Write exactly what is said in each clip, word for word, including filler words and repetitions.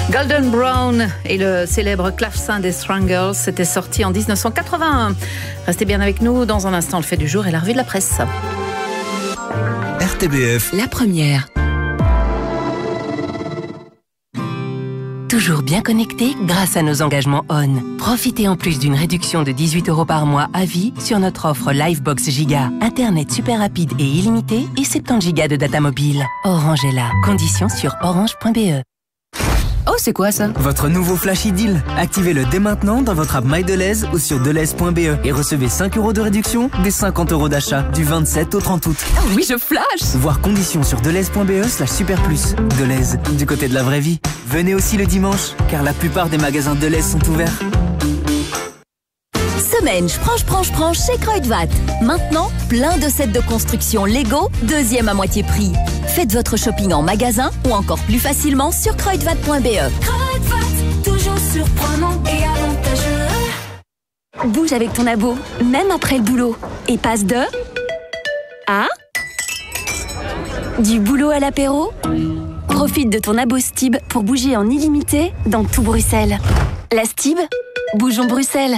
Golden Brown et le célèbre clavecin des Stranglers, c'était sorti en dix-neuf cent quatre-vingt-un. Restez bien avec nous, dans un instant, le fait du jour et la revue de la presse. R T B F, la première. Toujours bien connecté grâce à nos engagements O N. Profitez en plus d'une réduction de dix-huit euros par mois à vie sur notre offre Livebox Giga. Internet super rapide et illimité et soixante-dix gigas de data mobile. Orange est là. Conditions sur orange point b e. Oh, c'est quoi ça? Votre nouveau Flash Deal. Activez-le dès maintenant dans votre app MyDeleuze ou sur deleuze point b e et recevez cinq euros de réduction des cinquante euros d'achat du vingt-sept au trente août. Oh oui, je flash. Voir conditions sur deleuze point b e slash super plus. Deleuze, du côté de la vraie vie. Venez aussi le dimanche, car la plupart des magasins Deleuze sont ouverts. Semaine, je prends, je prends, je prends chez Kruidvat. Maintenant, plein de sets de construction Lego, deuxième à moitié prix. Faites votre shopping en magasin ou encore plus facilement sur kruidvat point b e. Kruidvat, toujours surprenant et avantageux. Bouge avec ton abo, même après le boulot. Et passe de... à... du boulot à l'apéro. Profite de ton abo Stib pour bouger en illimité dans tout Bruxelles. La Stib, bougeons Bruxelles.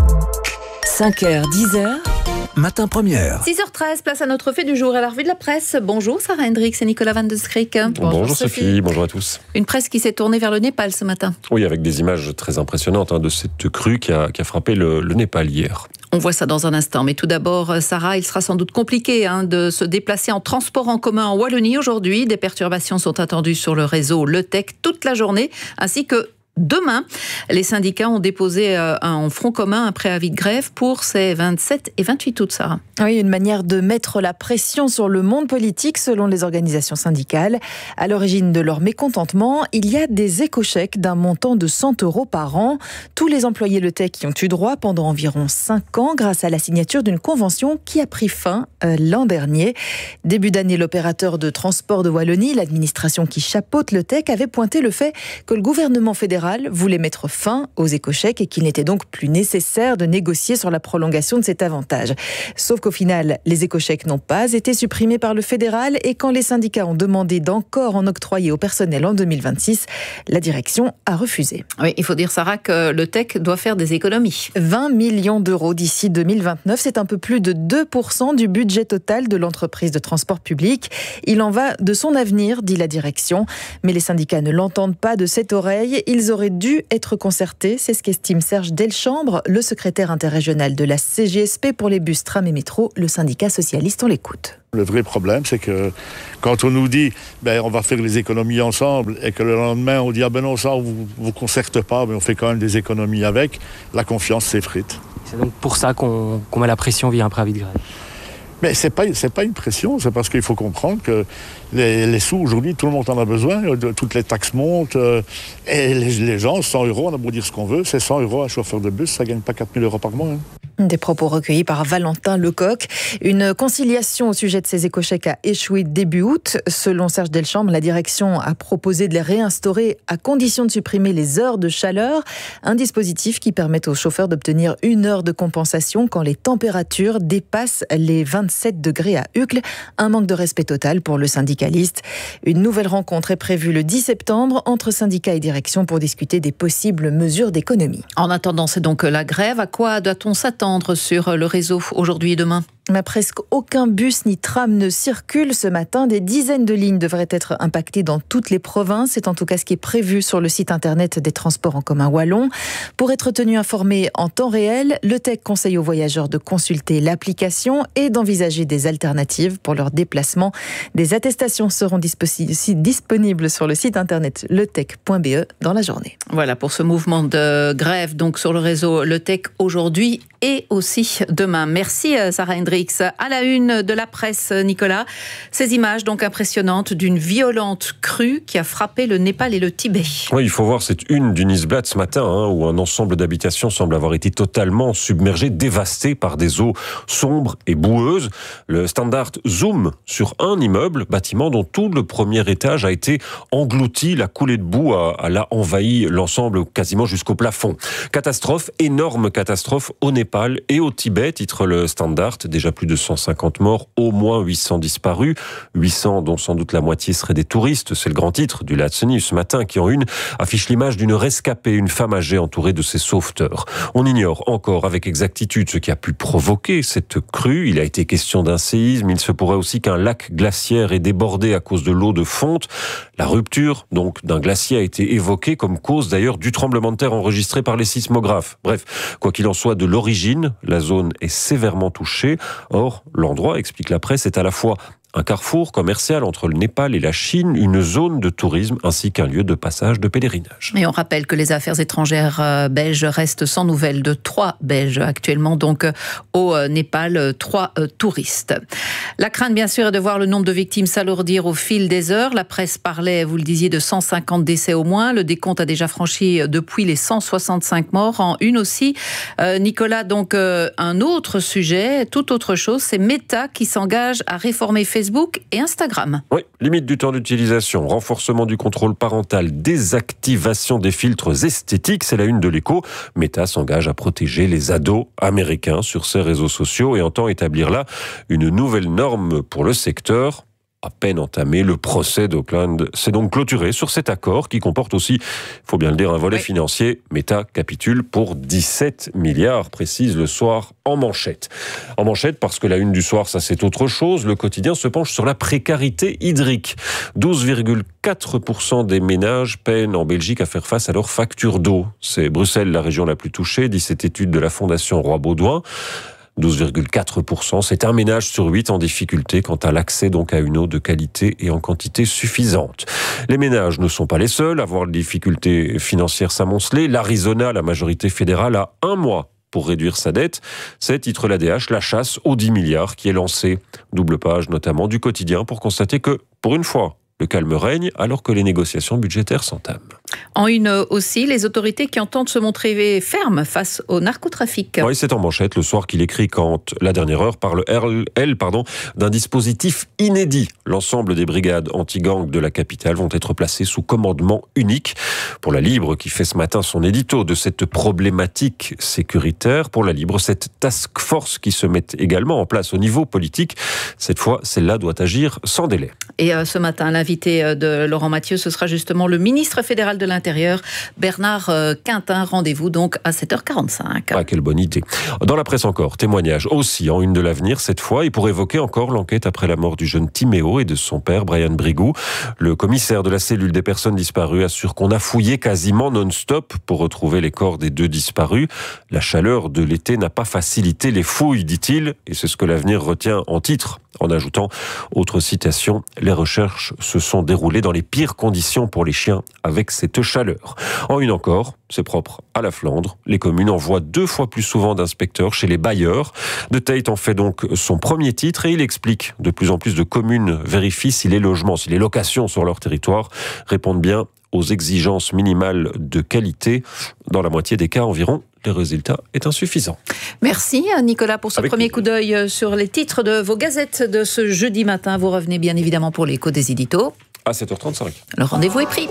cinq heures, dix heures. Matin première. six heures treize, place à notre fait du jour et la revue de la presse. Bonjour Sarah Hendricks et Nicolas Van de Schreek. Bonjour, Bonjour Sophie. Sophie, bonjour à tous. Une presse qui s'est tournée vers le Népal ce matin. Oui, avec des images très impressionnantes hein, de cette crue qui a, qui a frappé le, le Népal hier. On voit ça dans un instant. Mais tout d'abord, Sarah, il sera sans doute compliqué hein, de se déplacer en transport en commun en Wallonie aujourd'hui. Des perturbations sont attendues sur le réseau Le Tech toute la journée, ainsi que demain. Les syndicats ont déposé euh, en front commun un préavis de grève pour ces vingt-sept et vingt-huit août, Sarah. Oui, une manière de mettre la pression sur le monde politique selon les organisations syndicales. À l'origine de leur mécontentement, il y a des éco-chèques d'un montant de cent euros par an. Tous les employés Le Tech y ont eu droit pendant environ cinq ans grâce à la signature d'une convention qui a pris fin euh, l'an dernier. Début d'année, l'opérateur de transport de Wallonie, l'administration qui chapeaute Le Tech, avait pointé le fait que le gouvernement fédéral voulait mettre fin aux éco-chèques et qu'il n'était donc plus nécessaire de négocier sur la prolongation de cet avantage. Sauf qu'au final, les éco-chèques n'ont pas été supprimés par le fédéral et quand les syndicats ont demandé d'encore en octroyer au personnel en deux mille vingt-six, la direction a refusé. Oui, il faut dire, Sarah, que Le Tech doit faire des économies. vingt millions d'euros d'ici deux mille vingt-neuf, c'est un peu plus de deux pour cent du budget total de l'entreprise de transport public. Il en va de son avenir, dit la direction. Mais les syndicats ne l'entendent pas de cette oreille. Ils auraient dû être concertés, c'est ce qu'estime Serge Delchambre, le secrétaire interrégional de la C G S P pour les bus, tram et métro, le syndicat socialiste. On l'écoute. Le vrai problème, c'est que quand on nous dit ben, on va faire les économies ensemble et que le lendemain on dit ah ben non, ça on vous, vous concerte pas, mais on fait quand même des économies avec, la confiance s'effrite. C'est donc pour ça qu'on, qu'on met la pression via un préavis de grève. Mais c'est pas, c'est pas une pression, c'est parce qu'il faut comprendre que les, les sous, aujourd'hui, tout le monde en a besoin, de, toutes les taxes montent, euh, et les, les gens, cent euros, on a beau dire ce qu'on veut, c'est cent euros à chauffeur de bus, ça gagne pas quatre mille euros par mois. Hein. Des propos recueillis par Valentin Lecoq. Une conciliation au sujet de ces éco-chèques a échoué début août. Selon Serge Delchambre, la direction a proposé de les réinstaurer à condition de supprimer les heures de chaleur, un dispositif qui permet aux chauffeurs d'obtenir une heure de compensation quand les températures dépassent les vingt-sept degrés à Uccle. Un manque de respect total pour le syndicaliste. Une nouvelle rencontre est prévue le dix septembre entre syndicats et direction pour discuter des possibles mesures d'économie. En attendant, c'est donc la grève. À quoi doit-on s'attendre sur le réseau aujourd'hui et demain ? Mais presque aucun bus ni tram ne circule ce matin. Des dizaines de lignes devraient être impactées dans toutes les provinces. C'est en tout cas ce qui est prévu sur le site internet des transports en commun wallons. Pour être tenu informé en temps réel, Le Tech conseille aux voyageurs de consulter l'application et d'envisager des alternatives pour leur déplacement. Des attestations seront disposi- disponibles sur le site internet le tech point b e dans la journée. Voilà pour ce mouvement de grève donc sur le réseau Le Tech aujourd'hui et aussi demain. Merci Sarah Hendricks. À la une de la presse, Nicolas, ces images donc impressionnantes d'une violente crue qui a frappé le Népal et le Tibet. Oui, il faut voir cette une du Nieuwsblad ce matin, hein, où un ensemble d'habitations semble avoir été totalement submergé, dévasté par des eaux sombres et boueuses. Le Standard zoom sur un immeuble, bâtiment dont tout le premier étage a été englouti. La coulée de boue a, a là envahi l'ensemble quasiment jusqu'au plafond. Catastrophe, énorme catastrophe au Népal et au Tibet, titre le Standard. Déjà déjà plus de cent cinquante morts, au moins huit cents disparus. huit cents dont sans doute la moitié seraient des touristes. C'est le grand titre du Laatsen ce matin qui, en une, affiche l'image d'une rescapée, une femme âgée entourée de ses sauveteurs. On ignore encore avec exactitude ce qui a pu provoquer cette crue. Il a été question d'un séisme. Il se pourrait aussi qu'un lac glaciaire ait débordé à cause de l'eau de fonte. La rupture, donc, d'un glacier a été évoquée comme cause d'ailleurs du tremblement de terre enregistré par les sismographes. Bref, quoi qu'il en soit, de l'origine, la zone est sévèrement touchée. Or, l'endroit, explique la presse, est à la fois un carrefour commercial entre le Népal et la Chine, une zone de tourisme ainsi qu'un lieu de passage de pèlerinage. Et on rappelle que les affaires étrangères belges restent sans nouvelles de trois Belges actuellement, donc au Népal, trois touristes. La crainte, bien sûr, est de voir le nombre de victimes s'alourdir au fil des heures. La presse parlait, vous le disiez, de cent cinquante décès au moins. Le décompte a déjà franchi depuis les cent soixante-cinq morts. En une aussi, euh, Nicolas, donc euh, un autre sujet, tout autre chose, c'est Meta qui s'engage à réformer Facebook. Facebook et Instagram. Oui, limite du temps d'utilisation, renforcement du contrôle parental, désactivation des filtres esthétiques, c'est la une de l'Écho. Meta s'engage à protéger les ados américains sur ses réseaux sociaux et entend établir là une nouvelle norme pour le secteur. À peine entamé, le procès d'Oakland s'est donc clôturé sur cet accord qui comporte aussi, il faut bien le dire, un volet oui. financier. Meta capitule pour dix-sept milliards, précise le Soir en manchette. En manchette parce que la une du Soir, ça c'est autre chose. Le quotidien se penche sur la précarité hydrique. douze virgule quatre pour cent des ménages peinent en Belgique à faire face à leurs factures d'eau. C'est Bruxelles la région la plus touchée, dit cette étude de la Fondation Roi-Baudouin. douze virgule quatre pour cent, c'est un ménage sur huit en difficulté quant à l'accès donc à une eau de qualité et en quantité suffisante. Les ménages ne sont pas les seuls à avoir des difficultés financières s'amonceler. L'Arizona, la majorité fédérale, a un mois pour réduire sa dette. C'est, titre l'A D H, la chasse aux dix milliards qui est lancée. Double page notamment du quotidien pour constater que, pour une fois, le calme règne alors que les négociations budgétaires s'entament. En une aussi, les autorités qui entendent se montrer fermes face au narcotrafic. Oui, c'est en manchette le Soir qu'il écrit quand la dernière heure parle, elle, pardon, d'un dispositif inédit. L'ensemble des brigades anti-gang de la capitale vont être placées sous commandement unique. Pour la Libre, qui fait ce matin son édito de cette problématique sécuritaire, pour la Libre, cette task force qui se met également en place au niveau politique, cette fois, celle-là doit agir sans délai. Et euh, ce matin, l'invité de Laurent Mathieu, ce sera justement le ministre fédéral de l'Intérieur, Bernard Quintin. Rendez-vous donc à sept heures quarante-cinq. Ah, quelle bonne idée. Dans la presse encore, témoignage aussi en une de l'Avenir cette fois, et pour évoquer encore l'enquête après la mort du jeune Timéo et de son père, Brian Brigou. Le commissaire de la cellule des personnes disparues assure qu'on a fouillé quasiment non-stop pour retrouver les corps des deux disparus. La chaleur de l'été n'a pas facilité les fouilles, dit-il, et c'est ce que l'Avenir retient en titre, en ajoutant, autre citation, les recherches se sont déroulées dans les pires conditions pour les chiens avec cette chaleur. En une encore, c'est propre à la Flandre, les communes envoient deux fois plus souvent d'inspecteurs chez les bailleurs. De Tate en fait donc son premier titre et il explique de plus en plus de communes vérifient si les logements, si les locations sur leur territoire répondent bien aux exigences minimales de qualité. Dans la moitié des cas environ, le résultat est insuffisant. Merci Nicolas pour ce Avec premier plaisir. coup d'œil sur les titres de vos gazettes de ce jeudi matin. Vous revenez bien évidemment pour l'écho des éditos. À sept heures trente-cinq. Le rendez-vous est pris.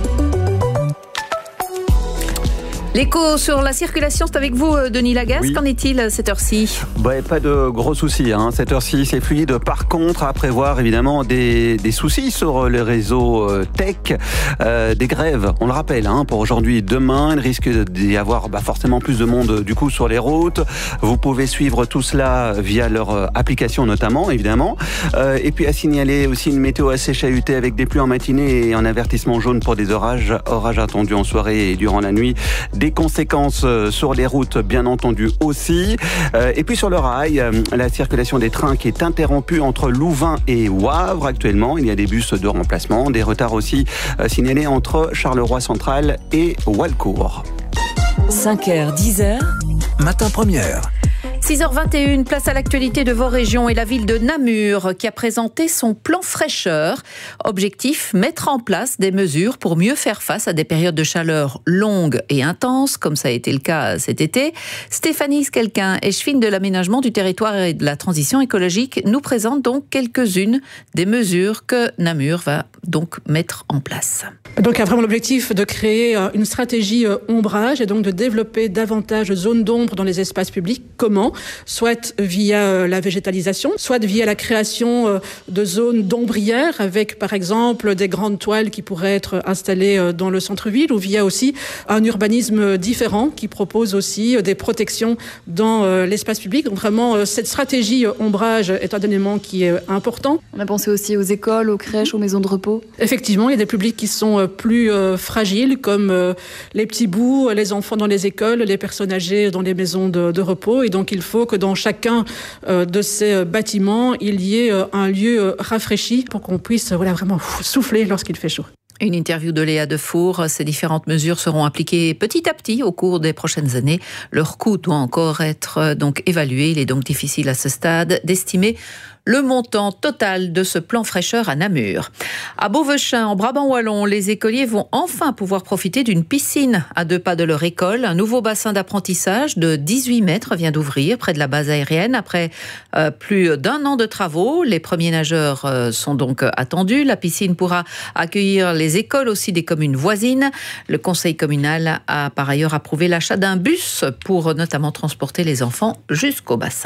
L'écho sur la circulation, c'est avec vous, Denis Lagasse. Oui. Qu'en est-il à cette heure-ci ? Ouais, pas de gros soucis. Hein. Cette heure-ci, c'est fluide. Par contre, à prévoir évidemment des, des soucis sur les réseaux tech, euh, des grèves. On le rappelle, hein, pour aujourd'hui et demain, il risque d'y avoir bah, forcément plus de monde du coup sur les routes. Vous pouvez suivre tout cela via leur application notamment, évidemment. Euh, et puis à signaler aussi une météo assez chahutée avec des pluies en matinée et un avertissement jaune pour des orages. Orages attendus en soirée et durant la nuit. Des conséquences sur les routes, bien entendu, aussi. Et puis sur le rail, la circulation des trains qui est interrompue entre Louvain et Wavre actuellement. Il y a des bus de remplacement, des retards aussi signalés entre Charleroi Central et Walcourt. cinq heures, dix heures. Matin première. six heures vingt et une, place à l'actualité de vos régions et la ville de Namur qui a présenté son plan fraîcheur. Objectif, mettre en place des mesures pour mieux faire face à des périodes de chaleur longues et intenses, comme ça a été le cas cet été. Stéphanie Skelkin, échevine de l'aménagement du territoire et de la transition écologique, nous présente donc quelques-unes des mesures que Namur va donc mettre en place. Donc, il y a vraiment l'objectif de créer une stratégie ombrage et donc de développer davantage de zones d'ombre dans les espaces publics. Comment ? bâtiments, soit via la végétalisation, soit via la création de zones d'ombrières avec par exemple des grandes toiles qui pourraient être installées dans le centre-ville, ou via aussi un urbanisme différent qui propose aussi des protections dans l'espace public. Donc vraiment, cette stratégie ombrage est un élément qui est important. On a pensé aussi aux écoles, aux crèches, aux maisons de repos. Effectivement, il y a des publics qui sont plus euh, fragiles, comme euh, les petits bouts, les enfants dans les écoles, les personnes âgées dans les maisons de, de repos. Et donc, il faut que dans chacun euh, de ces bâtiments, il y ait euh, un lieu euh, rafraîchi pour qu'on puisse euh, voilà, vraiment souffler lorsqu'il fait chaud. Une interview de Léa Defour. Ces différentes mesures seront appliquées petit à petit au cours des prochaines années. Leur coût doit encore être donc évalué. Il est donc difficile à ce stade d'estimer le montant total de ce plan fraîcheur à Namur. À Beauvechin, en Brabant wallon, les écoliers vont enfin pouvoir profiter d'une piscine à deux pas de leur école. Un nouveau bassin d'apprentissage de dix-huit mètres vient d'ouvrir près de la base aérienne après euh, plus d'un an de travaux. Les premiers nageurs euh, sont donc attendus. La piscine pourra accueillir les écoles aussi des communes voisines. Le conseil communal a par ailleurs approuvé l'achat d'un bus pour notamment transporter les enfants jusqu'au bassin.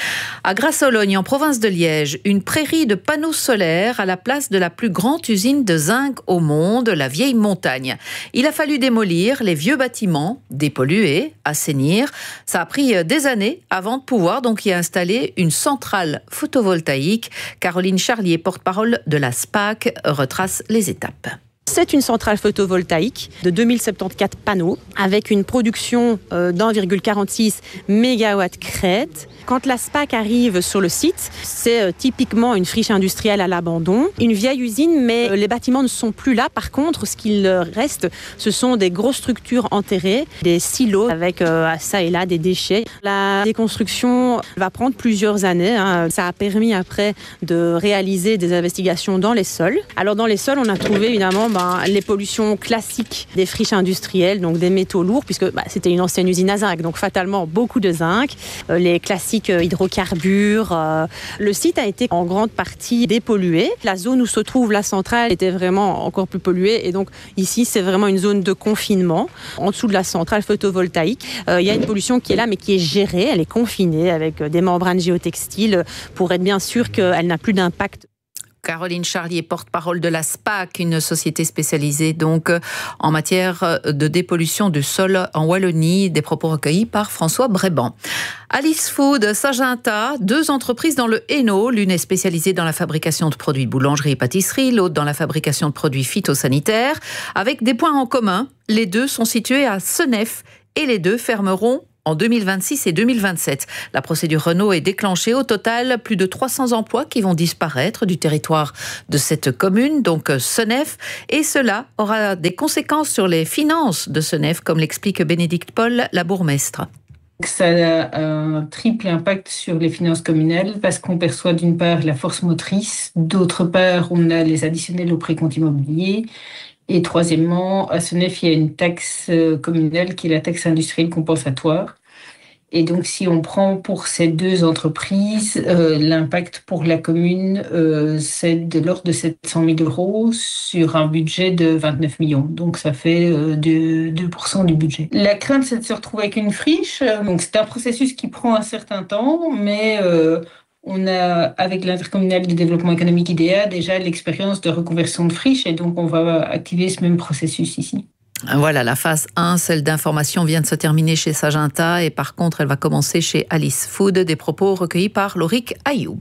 À Grasse-Ologne, en province de Liège, une prairie de panneaux solaires à la place de la plus grande usine de zinc au monde, la Vieille Montagne. Il a fallu démolir les vieux bâtiments, dépolluer, assainir. Ça a pris des années avant de pouvoir donc y installer une centrale photovoltaïque. Caroline Charlier, porte-parole de la S P A C, retrace les étapes. C'est une centrale photovoltaïque de deux mille soixante-quatorze panneaux avec une production d'un virgule quarante-six mégawatts crête. Quand la S P A C arrive sur le site, c'est typiquement une friche industrielle à l'abandon, une vieille usine, mais les bâtiments ne sont plus là. Par contre, ce qu'il reste, ce sont des grosses structures enterrées, des silos avec euh, ça et là des déchets. La déconstruction va prendre plusieurs années. Hein. Ça a permis après de réaliser des investigations dans les sols. Alors dans les sols, on a trouvé évidemment ben, les pollutions classiques des friches industrielles, donc des métaux lourds, puisque bah, c'était une ancienne usine à zinc, donc fatalement beaucoup de zinc. Euh, les classiques hydrocarbures. Euh, le site a été en grande partie dépollué. La zone où se trouve la centrale était vraiment encore plus polluée, et donc ici c'est vraiment une zone de confinement. En dessous de la centrale photovoltaïque, euh, il y a une pollution qui est là mais qui est gérée, elle est confinée avec des membranes géotextiles pour être bien sûr qu'elle n'a plus d'impact. Caroline Charlier, porte-parole de la S P A C, une société spécialisée donc en matière de dépollution du sol en Wallonie. Des propos recueillis par François Bréban. Alice Food, Saginta, deux entreprises dans le Hainaut. L'une est spécialisée dans la fabrication de produits de boulangerie et pâtisserie, l'autre dans la fabrication de produits phytosanitaires. Avec des points en commun, les deux sont situés à Senef et les deux fermeront en deux mille vingt-six et deux mille vingt-sept. La procédure Renault est déclenchée. Au total, plus de trois cents emplois qui vont disparaître du territoire de cette commune, donc Senef. Et cela aura des conséquences sur les finances de Senef, comme l'explique Bénédicte Paul, la bourgmestre. Ça a un triple impact sur les finances communales parce qu'on perçoit d'une part la force motrice, d'autre part on a les additionnels au précompte immobilier. Et troisièmement, à Senef, il y a une taxe communale qui est la taxe industrielle compensatoire. Et donc, si on prend pour ces deux entreprises, euh, l'impact pour la commune, euh, c'est de l'ordre de sept cent mille euros sur un budget de vingt-neuf millions. Donc, ça fait euh, deux pour cent du budget. La crainte, c'est de se retrouver avec une friche. Donc, c'est un processus qui prend un certain temps, mais... Euh, On a, avec l'intercommunal de développement économique I D E A, déjà l'expérience de reconversion de friche et donc on va activer ce même processus ici. Voilà, la phase un, celle d'information, vient de se terminer chez Saginta et par contre, elle va commencer chez Alice Food. Des propos recueillis par Lorik Ayoub.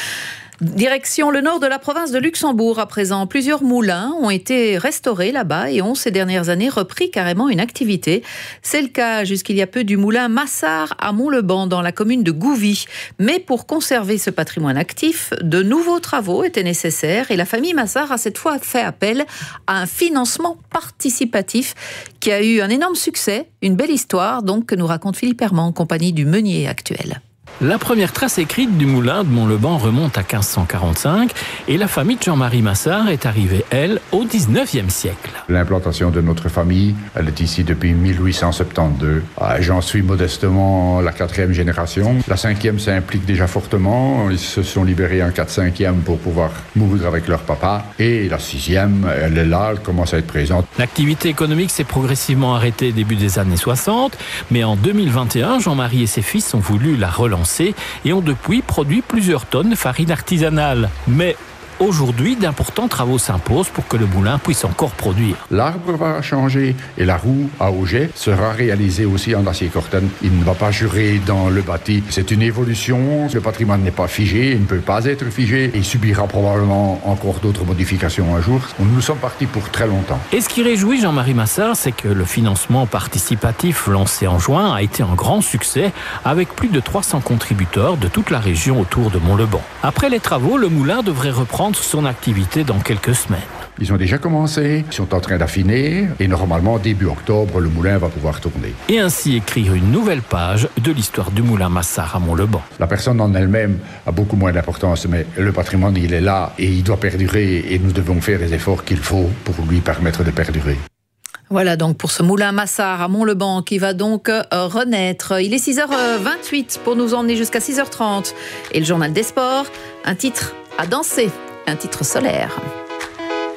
Direction le nord de la province de Luxembourg à présent. Plusieurs moulins ont été restaurés là-bas et ont ces dernières années repris carrément une activité. C'est le cas jusqu'il y a peu du moulin Massard à Mont-le-Ban dans la commune de Gouvy. Mais pour conserver ce patrimoine actif, de nouveaux travaux étaient nécessaires et la famille Massard a cette fois fait appel à un financement participatif qui a eu un énorme succès. Une belle histoire donc que nous raconte Philippe Herman en compagnie du meunier actuel. La première trace écrite du moulin de Mont-le-Ban remonte à quinze cent quarante-cinq et la famille de Jean-Marie Massard est arrivée, elle, au dix-neuvième siècle. L'implantation de notre famille, elle est ici depuis mille huit cent soixante-douze. J'en suis modestement la quatrième génération. La cinquième s'implique déjà fortement. Ils se sont libérés en quatre cinquième pour pouvoir mourir avec leur papa. Et la sixième, elle est là, elle commence à être présente. L'activité économique s'est progressivement arrêtée début des années soixante, mais en deux mille vingt et un, Jean-Marie et ses fils ont voulu la relancer et ont depuis produit plusieurs tonnes de farine artisanale. Mais aujourd'hui, d'importants travaux s'imposent pour que le moulin puisse encore produire. L'arbre va changer et la roue à auget sera réalisée aussi en acier corten. Il ne va pas jurer dans le bâti. C'est une évolution. Le patrimoine n'est pas figé, il ne peut pas être figé. Il subira probablement encore d'autres modifications un jour. Nous sommes partis pour très longtemps. Et ce qui réjouit Jean-Marie Massard, c'est que le financement participatif lancé en juin a été un grand succès avec plus de trois cents contributeurs de toute la région autour de Mont-le-Ban. Après les travaux, le moulin devrait reprendre son activité dans quelques semaines. Ils ont déjà commencé, ils sont en train d'affiner et normalement début octobre le moulin va pouvoir tourner. Et ainsi écrire une nouvelle page de l'histoire du moulin Massard à Mont-le-Ban. La personne en elle-même a beaucoup moins d'importance, mais le patrimoine il est là et il doit perdurer et nous devons faire les efforts qu'il faut pour lui permettre de perdurer. Voilà donc pour ce moulin Massard à Mont-le-Ban qui va donc euh, renaître. Il est six heures vingt-huit pour nous emmener jusqu'à six heures trente. Et le journal des sports, un titre à danser, un titre solaire.